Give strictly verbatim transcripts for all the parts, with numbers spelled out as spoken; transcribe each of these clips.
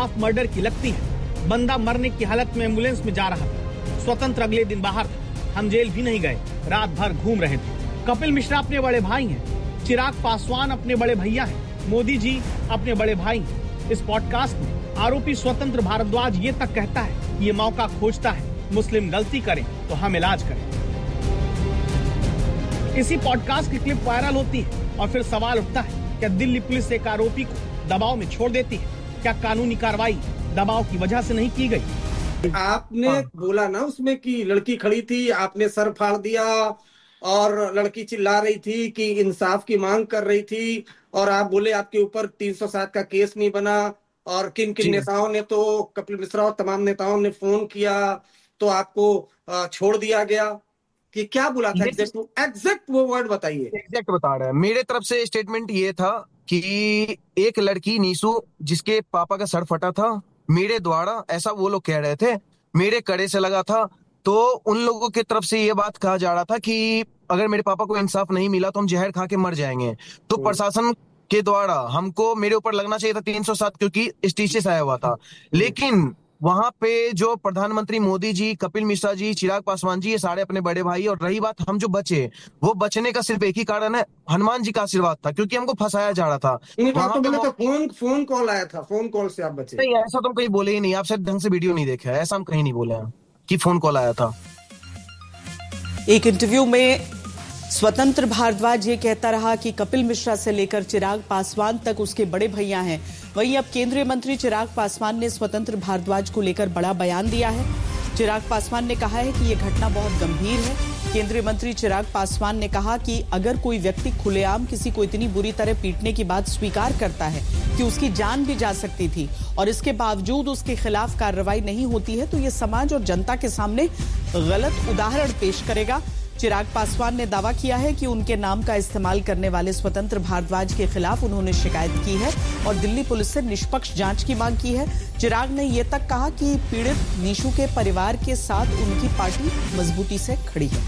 खिलाफ मर्डर की लगती है। बंदा मरने की हालत में एम्बुलेंस में जा रहा था। स्वतंत्र अगले दिन बाहर था। हम जेल भी नहीं गए, रात भर घूम रहे थे। कपिल मिश्रा अपने बड़े भाई हैं, चिराग पासवान अपने बड़े भैया हैं, मोदी जी अपने बड़े भाई हैं। इस पॉडकास्ट में आरोपी स्वतंत्र भारद्वाज ये तक कहता है कि ये मौका खोजता है, मुस्लिम गलती करें तो हम इलाज करें। इसी पॉडकास्ट की क्लिप वायरल होती है और फिर सवाल उठता है, क्या दिल्ली पुलिस एक आरोपी को दबाव में छोड़ देती है? क्या कानूनी कार्रवाई दबाव की वजह से नहीं की गई? आपने हाँ। बोला ना उसमें कि लड़की खड़ी थी, आपने सर फाड़ दिया और लड़की चिल्ला रही थी कि इंसाफ की मांग कर रही थी, और आप बोले आपके ऊपर तीन सौ सात का केस नहीं बना, और किन किन नेताओं ने, तो कपिल मिश्रा और तमाम नेताओं ने फोन किया तो आपको छोड़ दिया गया। कि क्या बोला था एग्जैक्ट एग्जैक्ट वो वर्ड बताइए। एग्जैक्ट बता रहे हैं। मेरे तरफ से स्टेटमेंट ये था कि एक लड़की नीसू जिसके पापा का सर फटा था, मेरे द्वारा, ऐसा वो लोग कह रहे थे, मेरे कड़े से लगा था। तो उन लोगों की तरफ से ये बात कहा जा रहा था कि अगर मेरे पापा को इंसाफ नहीं मिला तो हम जहर खा के मर जाएंगे। तो प्रशासन के द्वारा हमको, मेरे ऊपर लगना चाहिए था तीन सौ सात, क्योंकि स्टीचिस आया हुआ था। लेकिन वहां पे जो प्रधानमंत्री मोदी जी, कपिल मिश्रा जी, चिराग पासवान जी, ये सारे अपने बड़े भाई, और रही बात हम जो बचे, वो बचने का सिर्फ एक ही कारण है, हनुमान जी का आशीर्वाद था, क्योंकि हमको फंसाया जा रहा था। वहां तो तो फोन फोन कॉल आया था, फोन कॉल से आप बचे। नहीं, ऐसा तो हम कहीं बोले ही नहीं। आप शायद ढंग से वीडियो नहीं देखा है, ऐसा हम कहीं नहीं बोले हैं कि फोन कॉल आया था। एक इंटरव्यू में स्वतंत्र भारद्वाज ये कहता रहा कि कपिल मिश्रा से लेकर चिराग पासवान तक उसके बड़े भैया हैं। वहीं अब केंद्रीय मंत्री चिराग पासवान ने स्वतंत्र भारद्वाज को लेकर बड़ा बयान दिया है। चिराग पासवान ने कहा है कि यह घटना बहुत गंभीर है। केंद्रीय मंत्री चिराग पासवान ने कहा कि अगर कोई व्यक्ति खुलेआम किसी को इतनी बुरी तरह पीटने की बात स्वीकार करता है कि उसकी जान भी जा सकती थी और इसके बावजूद उसके खिलाफ कार्रवाई नहीं होती है, तो ये समाज और जनता के सामने गलत उदाहरण पेश करेगा। चिराग पासवान ने दावा किया है कि उनके नाम का इस्तेमाल करने वाले स्वतंत्र भारद्वाज के खिलाफ उन्होंने शिकायत की है और दिल्ली पुलिस से निष्पक्ष जांच की मांग की है। चिराग ने यह तक कहा कि पीड़ित नीशू के परिवार के साथ उनकी पार्टी मजबूती से खड़ी है।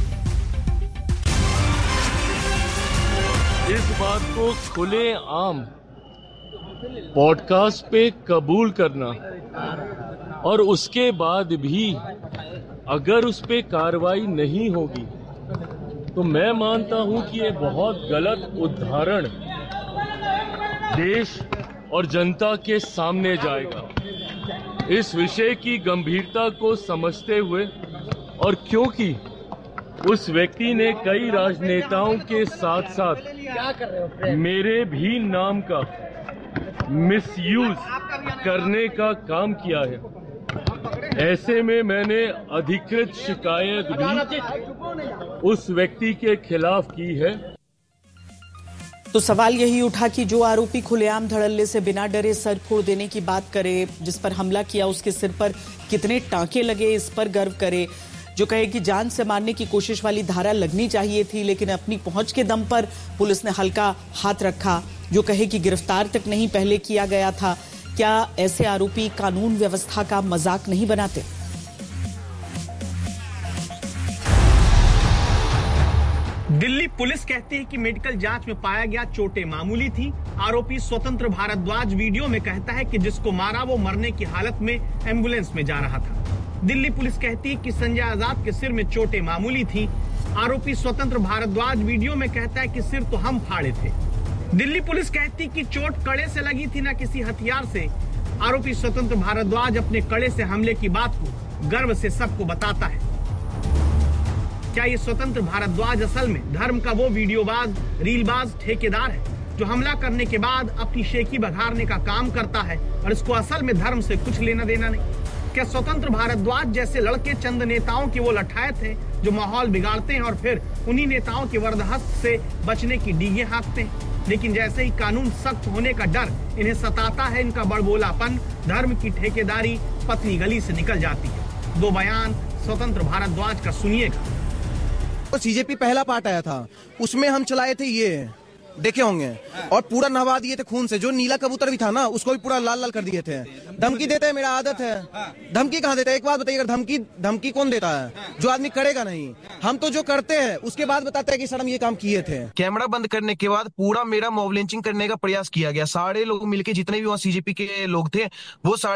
इस बात को खुले आम पॉडकास्ट पे कबूल करना और उसके बाद भी अगर उस पे कार्रवाई नहीं होगी तो मैं मानता हूं कि ये बहुत गलत उदाहरण देश और जनता के सामने जाएगा। इस विषय की गंभीरता को समझते हुए और क्योंकि उस व्यक्ति ने कई राजनेताओं के साथ साथ मेरे भी नाम का मिसयूज करने का काम किया है, ऐसे में मैंने अधिकृत शिकायत भी उस व्यक्ति के खिलाफ की है। तो सवाल यही उठा कि जो आरोपी खुलेआम धड़ल्ले से बिना डरे सर फोड़ देने की बात करे, जिस पर हमला किया उसके सिर पर कितने टांके लगे इस पर गर्व करे, जो कहे कि जान से मारने की कोशिश वाली धारा लगनी चाहिए थी लेकिन अपनी पहुंच के दम पर पुलिस ने हल्का हाथ रखा, जो कहे कि गिरफ्तार तक नहीं पहले किया गया था। क्या ऐसे आरोपी कानून व्यवस्था का मजाक नहीं बनाते? दिल्ली पुलिस कहती है कि मेडिकल जांच में पाया गया चोटें मामूली थी। आरोपी स्वतंत्र भारद्वाज वीडियो में कहता है कि जिसको मारा वो मरने की हालत में एम्बुलेंस में जा रहा था। दिल्ली पुलिस कहती है कि संजय आजाद के सिर में चोटें मामूली थी। आरोपी स्वतंत्र भारद्वाज वीडियो में कहता है कि सिर तो हम फाड़े थे। दिल्ली पुलिस कहती कि चोट कड़े से लगी थी, न किसी हथियार से। आरोपी स्वतंत्र भारद्वाज अपने कड़े से हमले की बात को गर्व से सबको बताता है। क्या ये स्वतंत्र भारद्वाज असल में धर्म का वो वीडियोबाज, रीलबाज ठेकेदार है जो हमला करने के बाद अपनी शेखी बघारने का काम करता है और इसको असल में धर्म से कुछ लेना देना नहीं? क्या स्वतंत्र भारद्वाज जैसे लड़के चंद नेताओं के वो लठायत हैं जो माहौल बिगाड़ते हैं और फिर उन्हीं नेताओं के वरदहस्त से बचने की डींगे हाँकते हैं? लेकिन जैसे ही कानून सख्त होने का डर इन्हें सताता है, इनका बड़बोलापन, धर्म की ठेकेदारी पतली गली से निकल जाती है। दो बयान स्वतंत्र भारद्वाज का सुनिएगा। तो सीजेपी पहला पार्ट आया था, उसमें हम चलाए थे, ये देखे होंगे, और पूरा नहवा दिए थे खून से। जो नीला कबूतर भी था ना, उसको भी पूरा लाल लाल कर दिए थे। धमकी देते हैं, मेरा आदत है। धमकी कहाँ देता है? एक बात बताइए, अगर धमकी धमकी कौन देता है? जो आदमी करेगा नहीं। हम तो जो करते हैं उसके बाद बताते हैं कि सर हम ये काम किए थे। कैमरा बंद करने के बाद पूरा मेरा मॉब लिंचिंग करने का प्रयास किया गया। सारे लोग मिलके, जितने भी वहाँ सीजेपी के लोग थे, वो